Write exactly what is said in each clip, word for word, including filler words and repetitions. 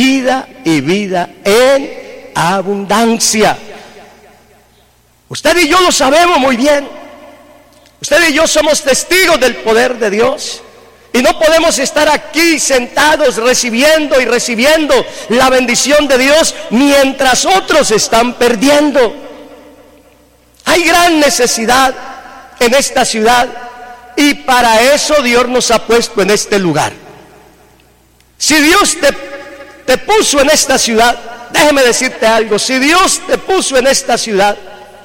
vida y vida en abundancia. Usted y yo lo sabemos muy bien. Usted y yo somos testigos del poder de Dios. Y no podemos estar aquí sentados recibiendo y recibiendo la bendición de Dios mientras otros están perdiendo. Hay gran necesidad en esta ciudad y para eso Dios nos ha puesto en este lugar. Si Dios te, te puso en esta ciudad, déjeme decirte algo, si Dios te puso en esta ciudad,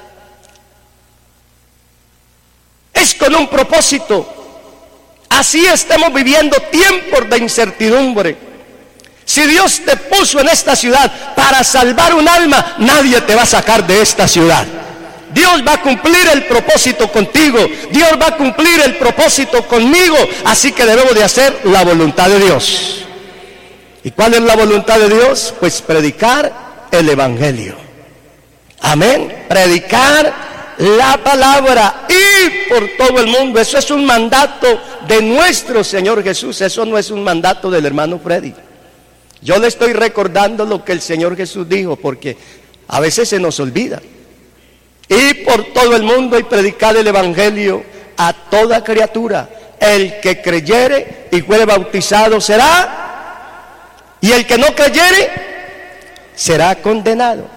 es con un propósito. Así estamos viviendo tiempos de incertidumbre. Si Dios te puso en esta ciudad para salvar un alma, nadie te va a sacar de esta ciudad. Dios va a cumplir el propósito contigo. Dios va a cumplir el propósito conmigo. Así que debemos de hacer la voluntad de Dios. ¿Y cuál es la voluntad de Dios? Pues predicar el evangelio. Amén. Predicar la palabra y por todo el mundo. Eso es un mandato de nuestro Señor Jesús. Eso no es un mandato del hermano Freddy. Yo le estoy recordando lo que el Señor Jesús dijo, porque a veces se nos olvida. Y por todo el mundo y predicar el evangelio a toda criatura. El que creyere y fuere bautizado será, y el que no creyere será condenado.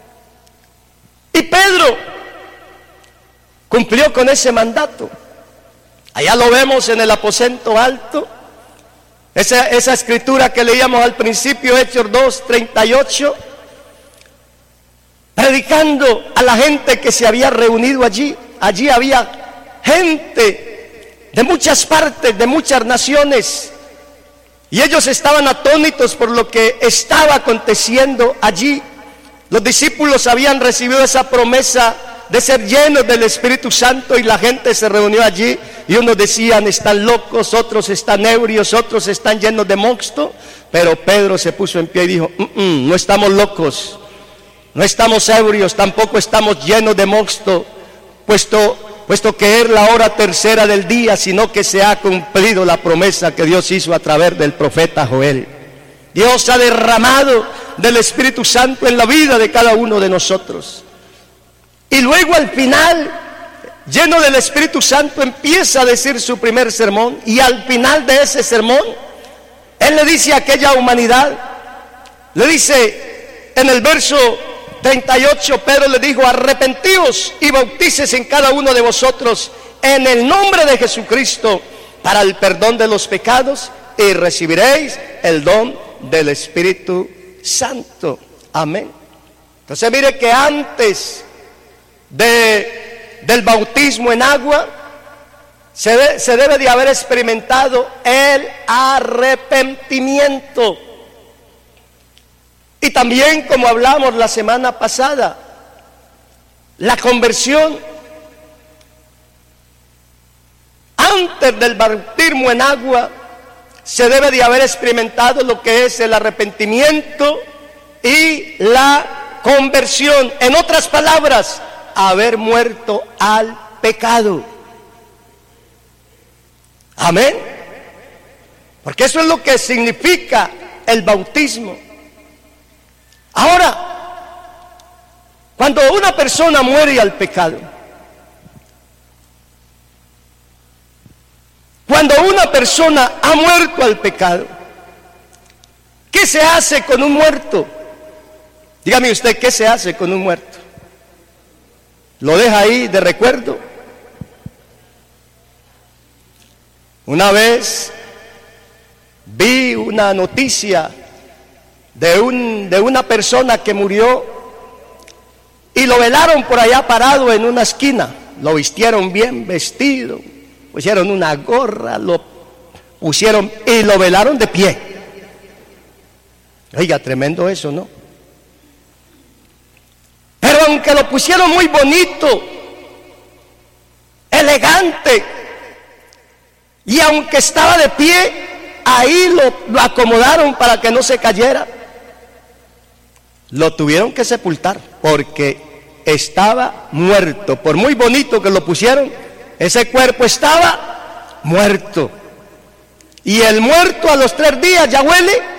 Y Pedro cumplió con ese mandato. Allá lo vemos en el aposento alto. Esa, esa escritura que leíamos al principio, Hechos dos, treinta y ocho. Predicando a la gente que se había reunido allí. Allí había gente de muchas partes, de muchas naciones. Y ellos estaban atónitos por lo que estaba aconteciendo allí. Los discípulos habían recibido esa promesa de ser llenos del Espíritu Santo y la gente se reunió allí y unos decían están locos, otros están ebrios, otros están llenos de mosto. Pero Pedro se puso en pie y dijo, mm, mm, no estamos locos, no estamos ebrios, tampoco estamos llenos de mosto, puesto, puesto que es la hora tercera del día, sino que se ha cumplido la promesa que Dios hizo a través del profeta Joel. Dios ha derramado del Espíritu Santo en la vida de cada uno de nosotros. Y luego al final, lleno del Espíritu Santo, empieza a decir su primer sermón. Y al final de ese sermón, Él le dice a aquella humanidad, le dice en el verso treinta y ocho, Pedro le dijo, arrepentíos y bautíces en cada uno de vosotros en el nombre de Jesucristo para el perdón de los pecados y recibiréis el don del Espíritu Santo. Amén. Entonces mire que antes de, del bautismo en agua se, de, se debe de haber experimentado el arrepentimiento. Y también, como hablamos la semana pasada, la conversión. Antes del bautismo en agua se debe de haber experimentado lo que es el arrepentimiento y la conversión. En otras palabras, haber muerto al pecado. Amén. Porque eso es lo que significa el bautismo. Ahora, cuando una persona muere al pecado, cuando una persona ha muerto al pecado, ¿qué se hace con un muerto? Dígame usted, ¿qué se hace con un muerto? ¿Lo deja ahí de recuerdo? Una vez vi una noticia de, un, de una persona que murió y lo velaron por allá parado en una esquina. Lo vistieron bien vestido, pusieron una gorra, lo pusieron y lo velaron de pie. Oiga, tremendo eso, ¿no? Pero aunque lo pusieron muy bonito, elegante, y aunque estaba de pie, ahí lo, lo acomodaron para que no se cayera. Lo tuvieron que sepultar porque estaba muerto. Por muy bonito que lo pusieron, ese cuerpo estaba muerto. Y el muerto a los tres días ya huele